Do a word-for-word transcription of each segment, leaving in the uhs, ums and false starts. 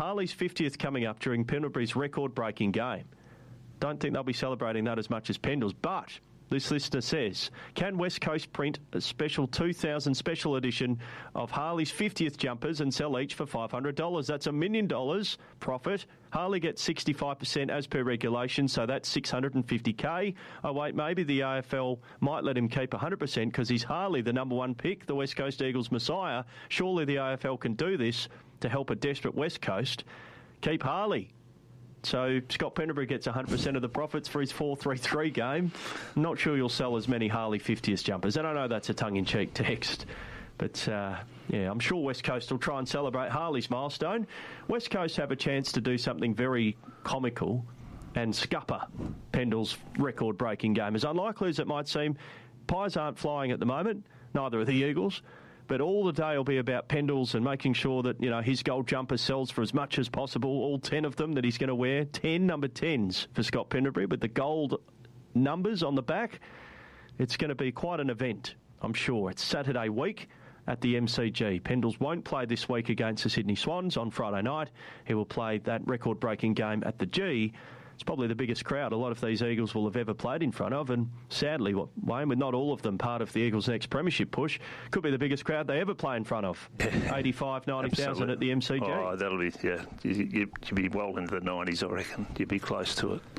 Harley's fiftieth coming up during Pendlebury's record-breaking game. Don't think they'll be celebrating that as much as Pendles, but this listener says, can West Coast print a special two thousand special edition of Harley's fiftieth jumpers and sell each for five hundred dollars? That's a million dollars profit. Harley gets sixty-five percent as per regulation, so that's six hundred fifty K. Oh, wait, maybe the A F L might let him keep one hundred percent because he's Harley, the number one pick, the West Coast Eagles messiah. Surely the A F L can do this to help a desperate West Coast. Keep Harley. So Scott Pendlebury gets one hundred percent of the profits for his four three three game. Not sure you'll sell as many Harley fiftieth jumpers. And I know that's a tongue-in-cheek text. But, uh, yeah, I'm sure West Coast will try and celebrate Harley's milestone. West Coast have a chance to do something very comical and scupper Pendle's record-breaking game. As unlikely as it might seem, Pies aren't flying at the moment, neither are the Eagles. But all the day will be about Pendles and making sure that, you know, his gold jumper sells for as much as possible, all ten of them that he's going to wear. ten number tens for Scott Pendlebury with the gold numbers on the back. It's going to be quite an event, I'm sure. It's Saturday week at the M C G. Pendles won't play this week against the Sydney Swans on Friday night. He will play that record-breaking game at the G. It's probably the biggest crowd a lot of these Eagles will have ever played in front of, and sadly, Wayne, with not all of them part of the Eagles' next premiership push, could be the biggest crowd they ever play in front of. eighty-five, ninety thousand at the M C G. Oh, that'll be, yeah, you, you, you'd be well into the nineties, I reckon. You'd be close to it.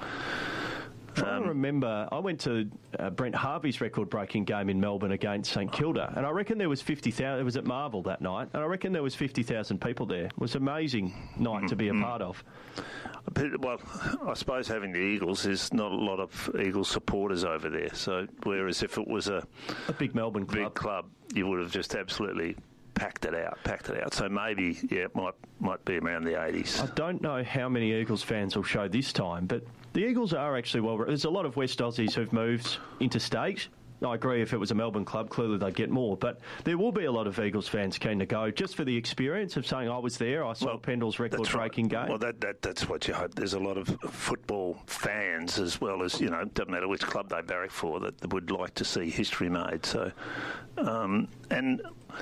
I'm trying to remember, I went to uh, Brent Harvey's record-breaking game in Melbourne against St Kilda, and I reckon there was fifty thousand. It was at Marvel that night, and I reckon there was fifty thousand people there. It was an amazing night mm-hmm. to be a part of. Well, I suppose having the Eagles, there's not a lot of Eagles supporters over there. So, whereas if it was a a big Melbourne club, big club, you would have just absolutely packed it out, packed it out. So maybe, yeah, it might might be around the eighties. I don't know how many Eagles fans will show this time, but the Eagles are actually well. There's a lot of West Aussies who've moved interstate. I agree, if it was a Melbourne club, clearly they'd get more. But there will be a lot of Eagles fans keen to go, just for the experience of saying, I was there, I saw well, Pendle's record-breaking right. game. Well, that, that that's what you hope. There's a lot of football fans, as well as, you know, doesn't matter which club they barrack for, that would like to see history made. So, um, and,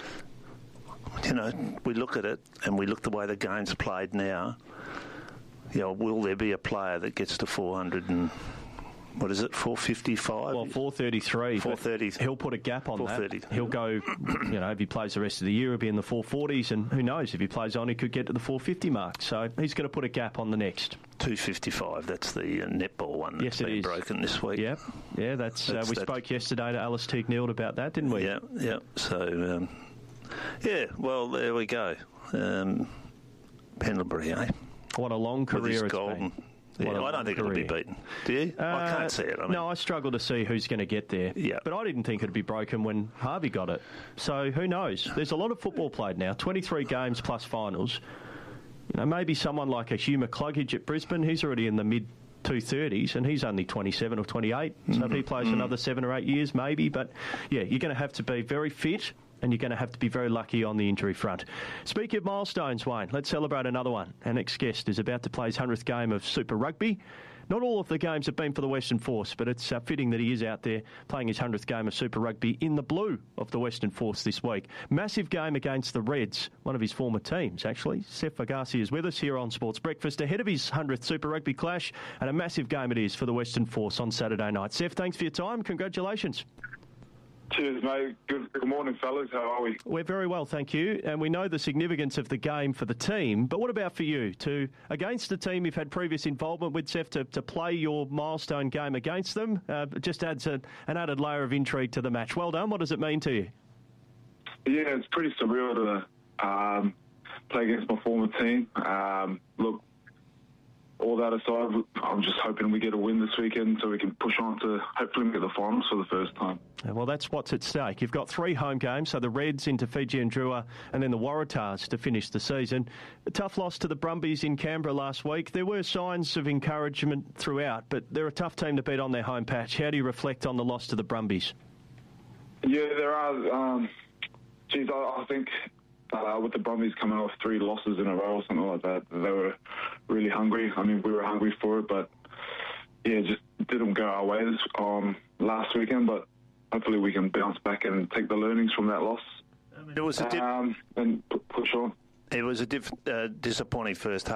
you know, we look at it, and we look the way the game's played now. You know, will there be a player that gets to four hundred and... What is it, four fifty-five? Well, four thirty-three. four thirty. He'll put a gap on four thirty. that. He'll go, you know, if he plays the rest of the year, he'll be in the four forties, and who knows, if he plays on, he could get to the four fifty mark. So he's going to put a gap on the next. two fifty-five, that's the uh, netball one that's yes, been broken this week. Yep. Yeah, that's, that's uh, we that. spoke yesterday to Alice Teague-Neald about that, didn't we? Yeah, yeah. So, um, yeah, well, there we go. Um, Pendlebury, eh? What a long career it's golden. been. Yeah, I don't think career. it'll be beaten. Do you? Uh, I can't see it. I mean, no, I struggle to see who's going to get there. Yeah. But I didn't think it'd be broken when Harvey got it. So who knows? There's a lot of football played now. twenty-three games plus finals. You know, maybe someone like a Hugh McCluggage at Brisbane, he's already in the mid two thirties, and he's only twenty-seven or twenty-eight. Mm-hmm. So if he plays mm-hmm. another seven or eight years, maybe. But yeah, you're going to have to be very fit, and you're going to have to be very lucky on the injury front. Speaking of milestones, Wayne, let's celebrate another one. Our next guest is about to play his hundredth game of Super Rugby. Not all of the games have been for the Western Force, but it's uh, fitting that he is out there playing his hundredth game of Super Rugby in the blue of the Western Force this week. Massive game against the Reds, one of his former teams, actually. Seth Fagasi is with us here on Sports Breakfast ahead of his hundredth Super Rugby clash, and a massive game it is for the Western Force on Saturday night. Seth, thanks for your time. Congratulations. Cheers, mate. Good, good morning, fellas. How are we? We're very well, thank you. And we know the significance of the game for the team. But what about for you? To against the team you've had previous involvement with, Seth, to, to play your milestone game against them, uh, just adds a, an added layer of intrigue to the match. Well done. What does it mean to you? Yeah, it's pretty surreal to um, play against my former team. Um, look, all that aside, I'm just hoping we get a win this weekend so we can push on to hopefully get the finals for the first time. Well, that's what's at stake. You've got three home games, so the Reds into Fiji and Drua, and then the Waratahs to finish the season. A tough loss to the Brumbies in Canberra last week. There were signs of encouragement throughout, but they're a tough team to beat on their home patch. How do you reflect on the loss to the Brumbies? Yeah, there are. Um, geez, I, I think uh, with the Brumbies coming off three losses in a row or something like that, they were really hungry. I mean, we were hungry for it, but yeah, just didn't go our way this um, last weekend, but hopefully we can bounce back and take the learnings from that loss. I mean, it was a dip- um, and p- push on. It was a diff- uh, disappointing first half.